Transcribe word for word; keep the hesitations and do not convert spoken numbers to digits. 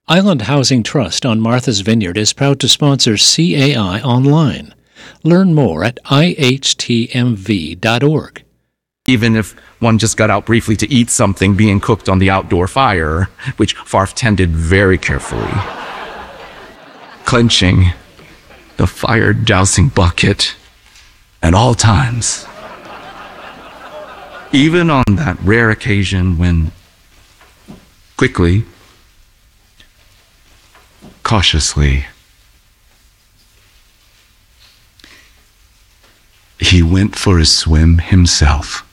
Island Housing Trust on Martha's Vineyard is proud to sponsor C A I Online. Learn more at I H T M V dot org. Even if one just got out briefly to eat something being cooked on the outdoor fire, which Farf tended very carefully. Clenching the fire-dousing bucket at all times. Even on that rare occasion when, quickly, cautiously, he went for a swim himself.